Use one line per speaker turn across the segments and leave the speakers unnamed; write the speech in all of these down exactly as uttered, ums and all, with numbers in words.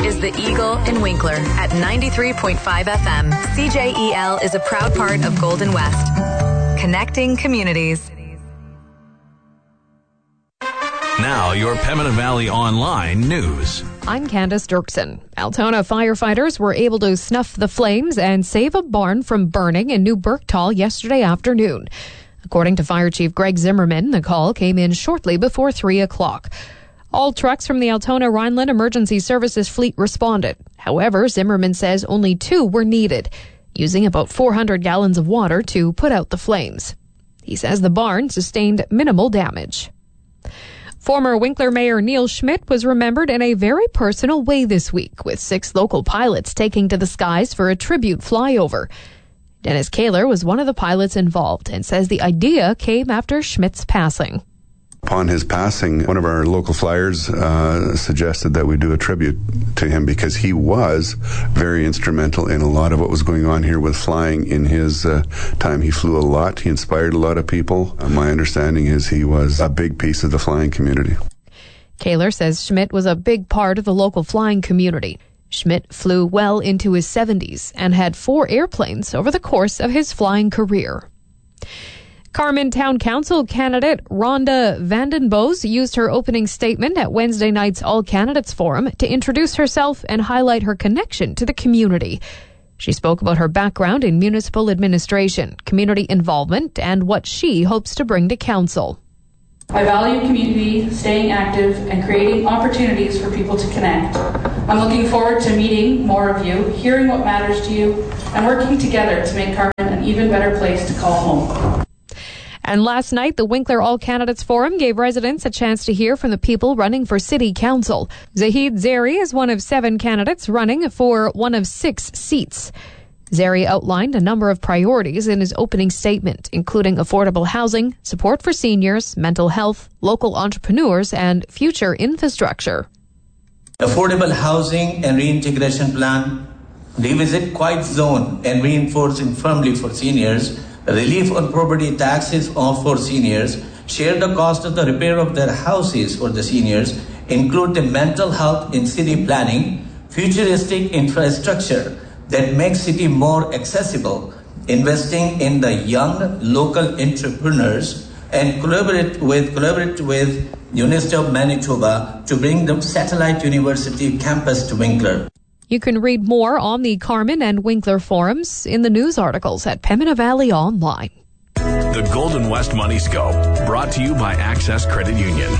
is the Eagle in Winkler at ninety-three point five F M. C J E L is a proud part of Golden West. Connecting communities.
Now, your Pembina Valley Online news.
I'm Candace Dirksen. Altona firefighters were able to snuff the flames and save a barn from burning in New Berktal yesterday afternoon. According to Fire Chief Greg Zimmerman, the call came in shortly before three o'clock. All trucks from the Altona Rhineland Emergency Services fleet responded. However, Zimmerman says only two were needed, using about four hundred gallons of water to put out the flames. He says the barn sustained minimal damage. Former Winkler Mayor Neil Schmidt was remembered in a very personal way this week, with six local pilots taking to the skies for a tribute flyover. Dennis Kaler was one of the pilots involved and says the idea came after Schmidt's passing.
Upon his passing, one of our local flyers uh, suggested that we do a tribute to him because he was very instrumental in a lot of what was going on here with flying in his uh, time. He flew a lot. He inspired a lot of people. Uh, my understanding is he was a big piece of the flying community.
Kaler says Schmidt was a big part of the local flying community. Schmidt flew well into his seventies and had four airplanes over the course of his flying career. Carman Town Council candidate Rhonda Vandenbos used her opening statement at Wednesday night's All Candidates Forum to introduce herself and highlight her connection to the community. She spoke about her background in municipal administration, community involvement, and what she hopes to bring to council.
I value community, staying active, and creating opportunities for people to connect. I'm looking forward to meeting more of you, hearing what matters to you, and working together to make Carman an even better place to call home.
And last night, the Winkler All Candidates Forum gave residents a chance to hear from the people running for city council. Zahid Zeri is one of seven candidates running for one of six seats. Zeri outlined a number of priorities in his opening statement, including affordable housing, support for seniors, mental health, local entrepreneurs, and future infrastructure.
Affordable housing and reintegration plan, revisit quiet zone and reinforcing firmly for seniors, relief on property taxes for seniors, share the cost of the repair of their houses for the seniors, include the mental health in city planning, futuristic infrastructure that makes city more accessible, investing in the young local entrepreneurs, and collaborate with collaborate with University of Manitoba to bring the satellite university campus to Winkler.
You can read more on the Carman and Winkler forums in the news articles at Pembina Valley Online.
The Golden West Money Scope, brought to you by Access Credit Union.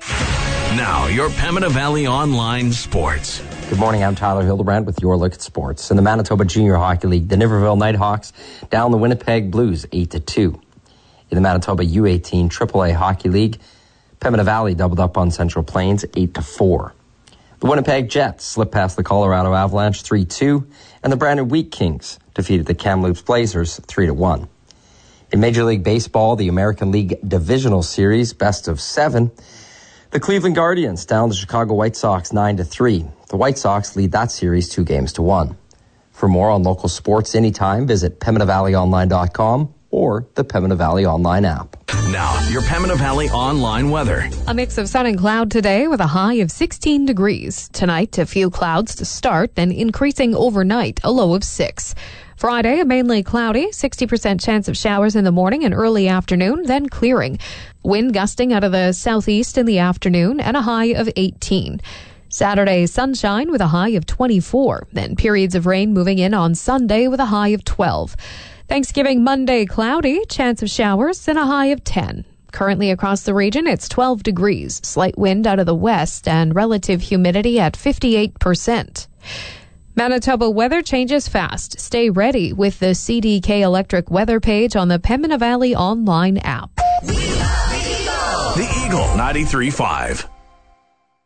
Now, your Pembina Valley Online sports.
Good morning, I'm Tyler Hildebrand with your look at sports. In the Manitoba Junior Hockey League, the Niverville Nighthawks down the Winnipeg Blues eight to two. In the Manitoba U eighteen triple A Hockey League, Pembina Valley doubled up on Central Plains eight to four. The Winnipeg Jets slipped past the Colorado Avalanche three two, and the Brandon Wheat Kings defeated the Kamloops Blazers three to one. In Major League Baseball, the American League Divisional Series best of seven, the Cleveland Guardians down the Chicago White Sox nine to three. The White Sox lead that series two games to one. For more on local sports anytime, visit Pembina Valley Online dot com or the Pembina Valley Online app.
Now, your Pembina Valley Online weather.
A mix of sun and cloud today with a high of sixteen degrees. Tonight, a few clouds to start, then increasing overnight, a low of six. Friday, mainly cloudy, sixty percent chance of showers in the morning and early afternoon, then clearing. Wind gusting out of the southeast in the afternoon and a high of eighteen. Saturday, sunshine with a high of twenty-four. Then periods of rain moving in on Sunday with a high of twelve. Thanksgiving Monday, cloudy, chance of showers, and a high of ten. Currently across the region, it's twelve degrees, slight wind out of the west, and relative humidity at fifty-eight percent. Manitoba weather changes fast. Stay ready with the C D K Electric weather page on the Pembina Valley Online app.
The Eagle ninety-three point five.